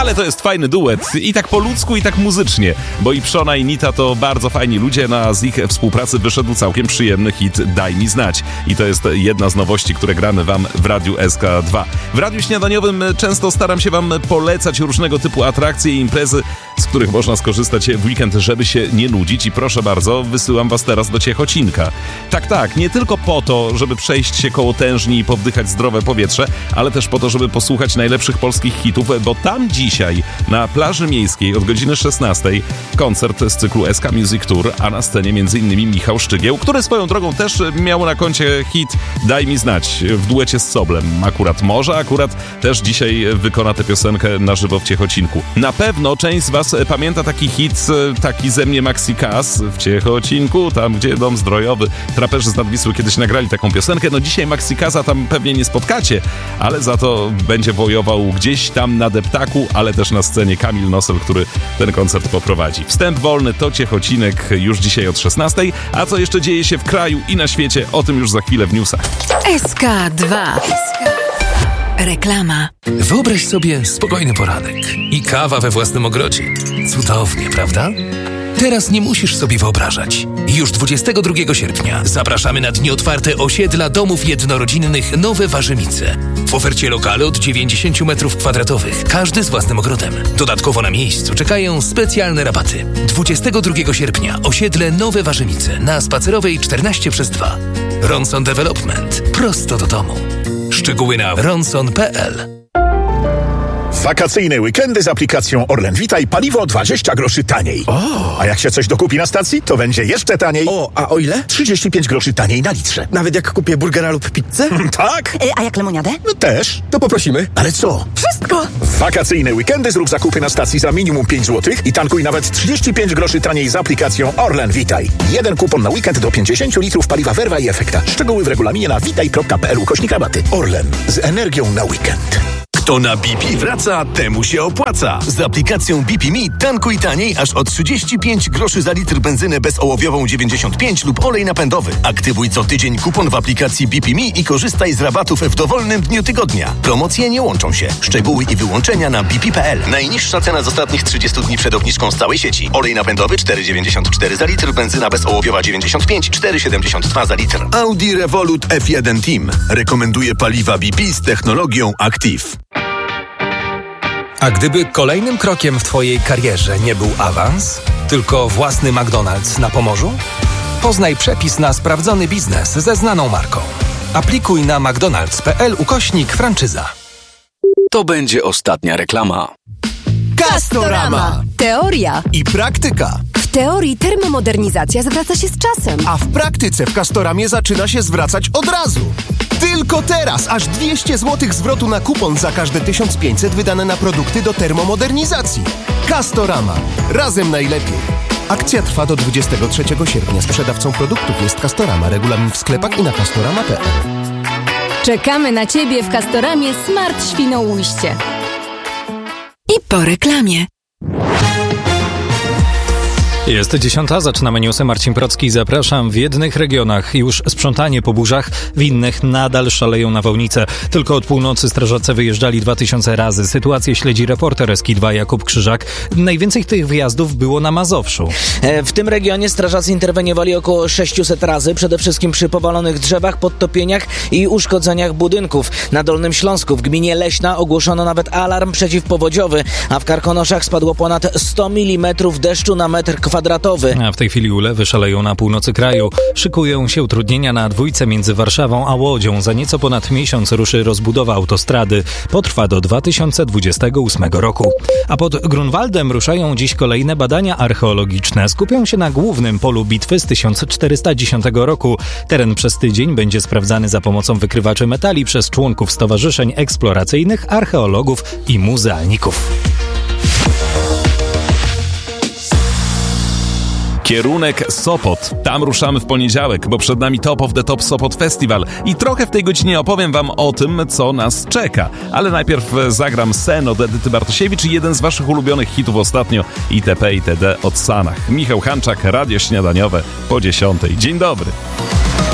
Ale to jest fajny duet i tak po ludzku, i tak muzycznie, bo i Pszona i Nita to bardzo fajni ludzie, no a z ich współpracy wyszedł całkiem przyjemny hit Daj mi znać. I to jest jedna z nowości, które gramy wam w Radiu SK2. W Radiu Śniadaniowym często staram się wam polecać różnego typu atrakcje i imprezy, z których można skorzystać w weekend, żeby się nie nudzić i proszę bardzo, wysyłam was teraz do Ciechocinka. Tak, nie tylko po to, żeby przejść się koło tężni i powdychać zdrowe powietrze, ale też po to, żeby posłuchać najlepszych polskich hitów, bo tam dzisiaj na plaży miejskiej od godziny 16 koncert z cyklu SK Music Tour, a na scenie m.in. Michał Szczygieł, który swoją drogą też miał na koncie hit Daj mi znać w duecie z Soblem. Akurat też dzisiaj wykona tę piosenkę na żywo w Ciechocinku. Na pewno część z was pamięta taki hit, taki ze mnie Maxi Cass w Ciechocinku, tam gdzie dom zdrojowy. Traperzy z Nadwisły kiedyś nagrali taką piosenkę. No dzisiaj Maxi Cassa tam pewnie nie spotkacie, ale za to będzie wojował gdzieś tam na deptaku, ale też na scenie Kamil Nosel, który ten koncert poprowadzi. Wstęp wolny to Ciechocinek już dzisiaj od 16, a co jeszcze dzieje się w kraju i na świecie, o tym już za chwilę w newsach. SK2. Reklama. Wyobraź sobie spokojny poranek i kawa we własnym ogrodzie. Cudownie, prawda? Teraz nie musisz sobie wyobrażać. Już 22 sierpnia zapraszamy na dni otwarte osiedla domów jednorodzinnych Nowe Warzymice. W ofercie lokale od 90 m2, każdy z własnym ogrodem. Dodatkowo na miejscu czekają specjalne rabaty. 22 sierpnia osiedle Nowe Warzymice na Spacerowej 14/2. Ronson Development. Prosto do domu. Szczegóły na ronson.pl. Wakacyjne weekendy z aplikacją Orlen Witaj, paliwo 20 groszy taniej. A jak się coś dokupi na stacji, to będzie jeszcze taniej. A o ile? 35 groszy taniej na litrze. Nawet jak kupię burgera lub pizzę? Tak? A jak lemoniadę? No też. To poprosimy. Ale co? Wszystko! W wakacyjne weekendy zrób zakupy na stacji za minimum 5 zł i tankuj nawet 35 groszy taniej z aplikacją Orlen Witaj. Jeden kupon na weekend do 50 litrów paliwa Verva i Efekta. Szczegóły w regulaminie na witaj.pl/rabaty. Orlen. Z energią na weekend. Kto na BP wraca, temu się opłaca. Z aplikacją BP Me tankuj taniej aż o 35 groszy za litr benzynę bezołowiową 95 lub olej napędowy. Aktywuj co tydzień kupon w aplikacji BP Me i korzystaj z rabatów w dowolnym dniu tygodnia. Promocje nie łączą się. Szczegóły i wyłączenia na bp.pl. Najniższa cena z ostatnich 30 dni przed obniżką z całej sieci. Olej napędowy 4,94 za litr, benzyna bezołowiowa 95, 4,72 za litr. Audi Revolut F1 Team rekomenduje paliwa BP z technologią Active. A gdyby kolejnym krokiem w twojej karierze nie był awans, tylko własny McDonald's na Pomorzu? Poznaj przepis na sprawdzony biznes ze znaną marką. Aplikuj na mcdonalds.pl/franczyza. To będzie ostatnia reklama. Castorama. Teoria i praktyka. W teorii termomodernizacja zwraca się z czasem, A w praktyce w Castoramie zaczyna się zwracać od razu. Tylko teraz aż 200 zł zwrotu na kupon za każde 1500 wydane na produkty do termomodernizacji. Castorama. Razem najlepiej. Akcja trwa do 23 sierpnia. Sprzedawcą produktów jest Castorama. Regulamin w sklepach i na castorama.pl. Czekamy na Ciebie w Castoramie Smart Świnoujście. I po reklamie. Jest 10:00, zaczynamy newsy. Marcin Procki, zapraszam. W jednych regionach już sprzątanie po burzach, w innych nadal szaleją nawałnice. Tylko od północy strażacy wyjeżdżali 2000 razy. Sytuację śledzi reporter SK2 Jakub Krzyżak. Najwięcej tych wyjazdów było na Mazowszu. W tym regionie strażacy interweniowali około 600 razy, przede wszystkim przy powalonych drzewach, podtopieniach i uszkodzeniach budynków. Na Dolnym Śląsku w gminie Leśna ogłoszono nawet alarm przeciwpowodziowy, a w Karkonoszach spadło ponad 100 mm deszczu na metr kwadratowy. A w tej chwili ulewy szaleją na północy kraju. Szykują się utrudnienia na dwójce między Warszawą a Łodzią. Za nieco ponad miesiąc ruszy rozbudowa autostrady. Potrwa do 2028 roku. A pod Grunwaldem ruszają dziś kolejne badania archeologiczne. Skupią się na głównym polu bitwy z 1410 roku. Teren przez tydzień będzie sprawdzany za pomocą wykrywaczy metali przez członków stowarzyszeń eksploracyjnych, archeologów i muzealników. Kierunek Sopot. Tam ruszamy w poniedziałek, bo przed nami Top of the Top Sopot Festival i trochę w tej godzinie opowiem wam o tym, co nas czeka. Ale najpierw zagram Sen od Edyty Bartosiewicz i jeden z waszych ulubionych hitów ostatnio itp. itd. od Sanach. Michał Hanczak, Radio Śniadaniowe po 10:00. Dzień dobry.